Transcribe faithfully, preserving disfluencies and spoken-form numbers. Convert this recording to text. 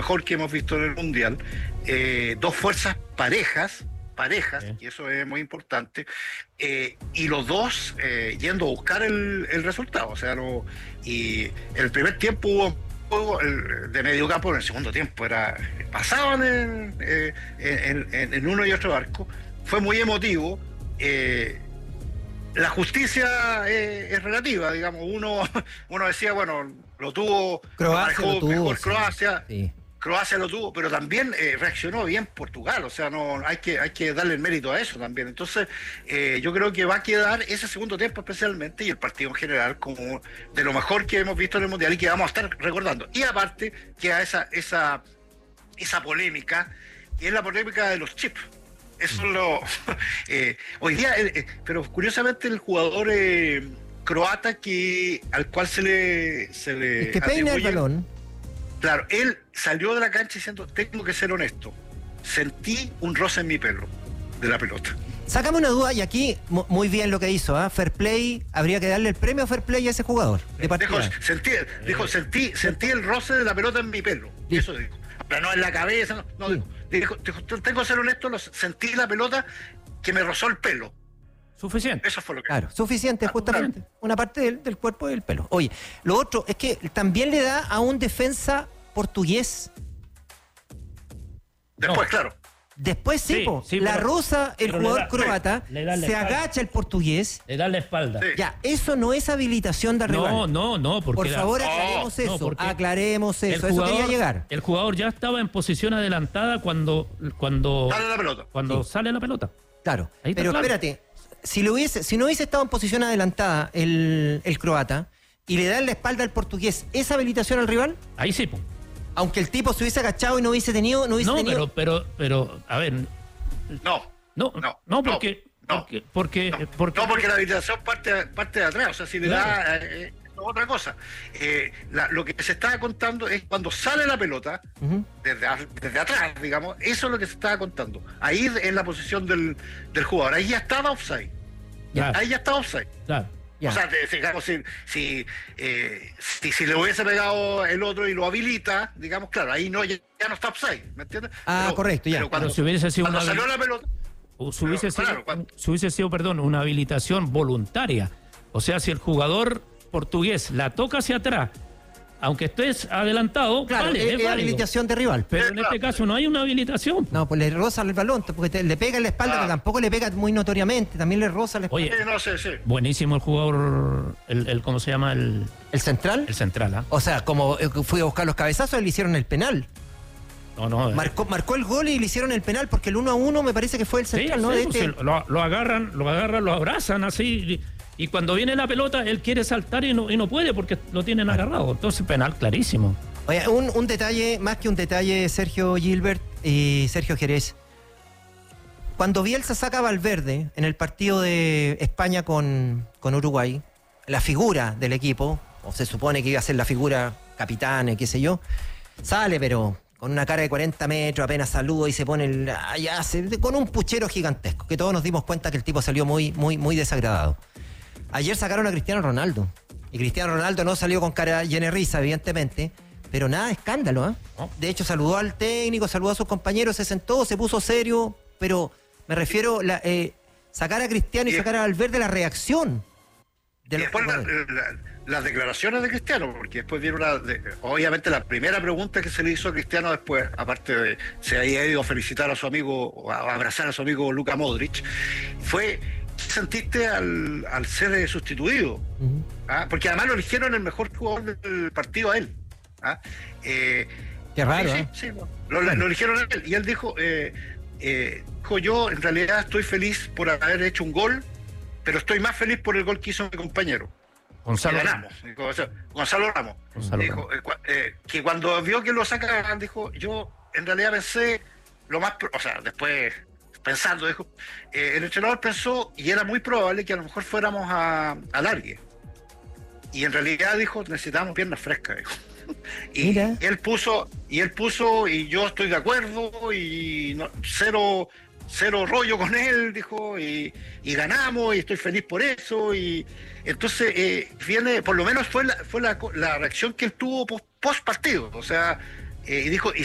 mejor que hemos visto en el Mundial, eh, dos fuerzas parejas, parejas, Sí. y eso es muy importante, eh, y los dos eh, yendo a buscar el, el resultado. O sea, no, y en el primer tiempo hubo un juego el- de medio campo, en el segundo tiempo era pasaban en, eh, en, en- en uno y otro arco. Fue muy emotivo. eh, la justicia es, es relativa, digamos. Uno, uno decía, bueno, lo tuvo, Croacia lo manejó lo tuvo, mejor sí. Croacia. Sí. Croacia lo tuvo, pero también eh, reaccionó bien Portugal. O sea, no hay que hay que darle el mérito a eso también. Entonces, eh, yo creo que va a quedar ese segundo tiempo especialmente, y el partido en general, como de lo mejor que hemos visto en el Mundial y que vamos a estar recordando. Y aparte, queda esa esa esa polémica, y es la polémica de los chips. Eso es lo eh, hoy día, eh, eh, pero curiosamente el jugador eh, croata que al cual se le se le Es que peina el atribuye- balón. Claro, él salió de la cancha diciendo, tengo que ser honesto, sentí un roce en mi pelo de la pelota. Sácame una duda, y aquí mu- muy bien lo que hizo, ¿ah? Fair play, habría que darle el premio a Fair play a ese jugador de partida. Dijo, sentí, dijo, sentí, sentí el roce de la pelota en mi pelo. Sí. Eso dijo. Pero no en la cabeza, no, no, Sí. dijo, dijo, dijo, tengo que ser honesto, lo, sentí la pelota que me rozó el pelo. Suficiente. Eso fue lo que... Claro, suficiente, Ah, justamente. Una parte del, del cuerpo y del pelo. Oye, lo otro es que también le da a un defensa portugués. Después, No. claro. Después sí, Sí, po, sí, la pero- rosa, el pero le jugador da- croata, le da la se espalda. agacha el portugués. Le da la espalda. Sí. Ya, eso no es habilitación de rival. No, no, no, porque Por la- favor, No, aclaremos no, eso. porque Aclaremos el eso. Eso jugador- quería llegar. El jugador ya estaba en posición adelantada cuando cuando Dale la pelota. cuando Sí. sale la pelota. Claro. Ahí está Pero claro. espérate, si, lo hubiese, si no hubiese estado en posición adelantada el, el croata y le dan la espalda al portugués, ¿es habilitación al rival? Ahí sí, po. Aunque el tipo se hubiese agachado y no hubiese tenido. No, hubiese No, tenido... pero, pero, pero, a ver, No. no, No, no, porque, no, porque, porque, No, porque, no, porque la habitación parte, parte de atrás, o sea, si le Claro. da eh, es otra cosa. Eh, la- lo que se estaba contando es cuando sale la pelota, Ujú. desde, a- desde atrás, digamos, eso es lo que se estaba contando. Ahí en la posición del, del jugador, ahí ya estaba offside. Claro. Ahí ya estaba offside. claro. Ya. O sea, te- digamos, si, si, eh, si, si le hubiese pegado el otro y lo habilita, digamos, claro, ahí no, ya, ya no está offside, ¿me entiendes? Ah, correcto, ya. Pero cuando, Pero si hubiese sido cuando una salió la pelota, O si hubiese, Pero, claro, sido, cuando- si hubiese sido, perdón, una habilitación voluntaria. O sea, si el jugador portugués la toca hacia atrás, aunque estés adelantado, Claro, vale, es, es es válido. habilitación de rival. Pero Eh, en claro. este caso no hay una habilitación. No, pues le roza el balón, porque te- le pega en la espalda, Ah. pero tampoco le pega muy notoriamente, también le roza la espalda. Oye, eh, no sé, sí. buenísimo el jugador, el, el ¿cómo se llama? El, ¿El central? el central, ¿ah? O sea, como eh, fui a buscar los cabezazos, le hicieron el penal. No, no. eh, Marcó, marcó el gol y le hicieron el penal, porque el uno a uno me parece que fue el sí, central, ¿no? sí, De pues, este- sí, lo, lo agarran, lo agarran, lo abrazan así. Y, y cuando viene la pelota, él quiere saltar y no, y no puede porque lo tienen agarrado. Entonces, penal clarísimo. Oye, un, un detalle, más que un detalle, Sergio Gilbert y Sergio Jerez. Cuando Bielsa saca a Valverde en el partido de España con, con Uruguay, la figura del equipo, o se supone que iba a ser la figura capitán, qué sé yo, sale pero con una cara de cuarenta metros, apenas saluda y se pone el, allá, se- con un puchero gigantesco, que todos nos dimos cuenta que el tipo salió muy, muy, muy desagradado. Ayer sacaron a Cristiano Ronaldo, y Cristiano Ronaldo no salió con cara llena de risa, evidentemente, pero nada de escándalo, ¿eh? No. De hecho, saludó al técnico, saludó a sus compañeros, se sentó, se puso serio, pero me refiero la, eh, sacar a Cristiano y Y- sacar a Valverde, la reacción de Y los después la- jugadores. la- las declaraciones de Cristiano, porque después vieron la, de- obviamente la primera pregunta que se le hizo a Cristiano después, aparte de se había ido a felicitar a su amigo, o a abrazar a su amigo Luka Modric, fue ¿qué sentiste al, al ser eh, sustituido? Ujú. ¿Ah? Porque además lo eligieron el mejor jugador del partido a él. ¿Ah? Eh, Qué raro, sí, ¿eh? sí, sí, no. lo, lo eligieron a él y él dijo, eh, eh, dijo, yo en realidad estoy feliz por haber hecho un gol, pero estoy más feliz por el gol que hizo mi compañero. Gonzalo. Que ganamos. Dijo, o sea, Gonzalo Ramos. Gonzalo Dijo, eh, cua- eh, que cuando vio que lo sacaban, dijo, yo en realidad pensé lo más, pro- o sea, después pensando, dijo, eh, el entrenador pensó, y era muy probable que a lo mejor fuéramos a, a largue. Y en realidad dijo, necesitamos piernas frescas, dijo. Y Mira. él puso, y él puso, y yo estoy de acuerdo, y no- cero, cero rollo con él, dijo, y, y ganamos, y estoy feliz por eso, y entonces eh, viene, por lo menos fue la, fue la, la reacción que él tuvo post, post partido, o sea, eh, y dijo, y